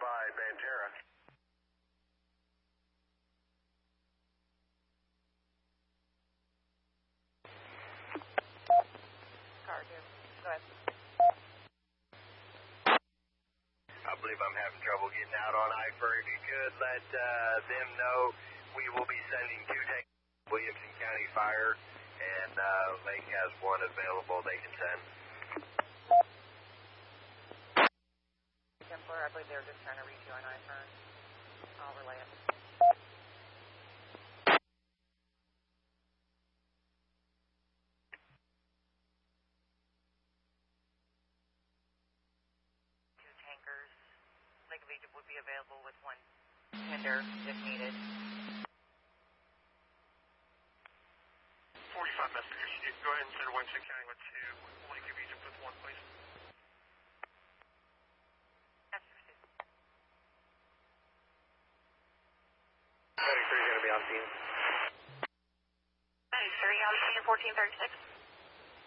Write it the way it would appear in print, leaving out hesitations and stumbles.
by Banterra. Car 2. Go ahead. I believe I'm having trouble getting out on I-4. If you could let them know we will be sending 2 tanks to Williamson County Fire, and Lake has 1 available they can send. Templar, I believe they were just trying to reach you on I-4. I'll relay it. Lake of Egypt would be available with 1 tender if needed. 45 messengers. Go ahead and send Williamson County with 2 Lake of Egypt with 1, please. Yes, received. 33 is going to be on scene. 93 on scene, 1436.